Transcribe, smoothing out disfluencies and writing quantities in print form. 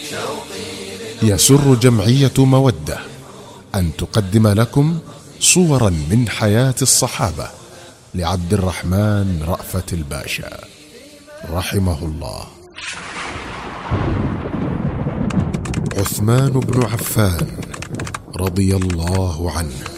يسر جمعية مودة أن تقدم لكم صورا من حياة الصحابة لعبد الرحمن رأفت الباشا رحمه الله. عثمان بن عفان رضي الله عنه